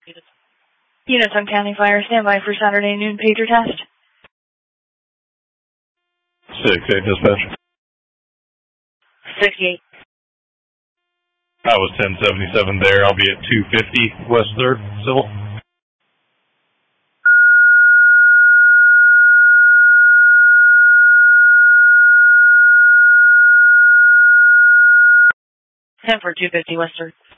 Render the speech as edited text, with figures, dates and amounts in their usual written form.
Unison County Fire, standby for Saturday noon pager test. 6-8 dispatch. 68. I was 1077 there. I'll be at 250 West 3rd, Civil. Ten for 250 West 3rd.